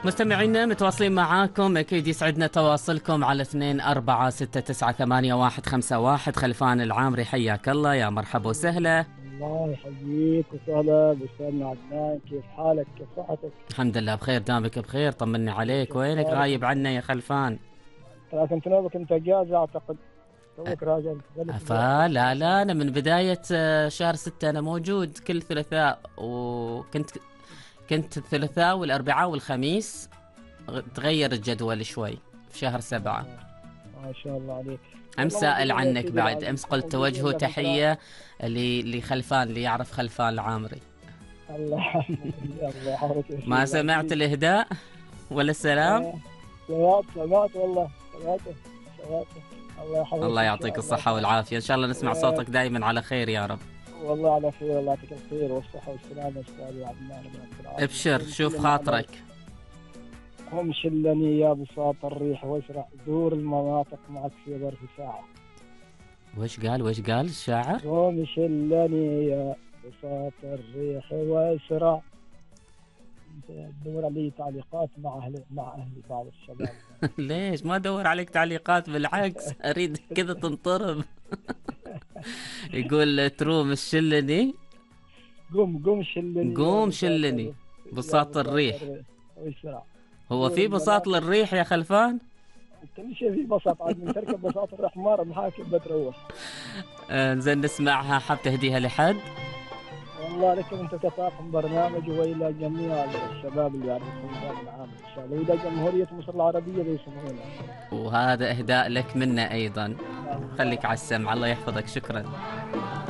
مستمعينا متواصلين معاكم، أكيد يسعدنا تواصلكم على 24668151. خلفان العامري حياك الله، يا مرحبا وسهلا. الله يحييك وسهلا بأستاذنا عدنان، كيف حالك؟ كيف صحتك؟ الحمد لله بخير، دامك بخير، طمني عليك، كيف وينك صارت؟ غايب عنا يا خلفان؟ ترى كنت نوبك انت اجازة اعتقد، توك راجع ثلاث اسبوع. لا لا، أنا من بداية شهر 6 أنا موجود كل ثلاثاء، كنت الثلاثاء والأربعاء والخميس. تغير الجدول شوي في شهر 7. ما شاء الله عليك. أمس والله سائل موجودين يا عنك سيدي بعد، العزيز، أمس قلت موجودين توجهوا لك الكرام. تحية لخلفان، اللي يعرف خلفان العامري. الله يحفظك، الله يحفظك يا ما سيدي سمعت العزيز. الإهداء ولا السلام؟ سمعت والله، سمعته. الله يحفظك الله ان يعطيك شاء الله الصحة تعالى. والعافية، إن شاء الله نسمع و- صوتك دائما على خير يا رب. والله على خير، الله يعطيك الخير والصحة والسلامة أستاذ عدنان بن عبد العاطي. ابشر، شوف خاطرك. قم شلني يا بساط الريح واسرع، زور المناطق معك في ظرف ساعة. وش قال الشاعر؟ قم شلني يا بساط الريح واسرع. دور علي تعليقات مع أهلي بعض الشباب. ليش ما ادور عليك تعليقات؟ بالعكس اريد كذا تنطرب. يقول تروم الشلني. قم شلني يا قوم بساط شلني الريح. يا بساط بساط الريح. الريح واسرع. هو زور في بساط المناطق. للريح يا خلفان؟ كل شيء في بساط، عاد من تركب بساط الريح مرة محاكم بتروح. نزل نسمعها، حاب تهديها لحد؟ والله لكم انت كطاقم برنامج، والى جميع الشباب اللي يعرفون هذا العام ان شاء الله، والى جمهوريه مصر العربيه اللي يسمعونا. وهذا اهداء لك منا ايضا. خليك على السمع، الله يحفظك، شكرا.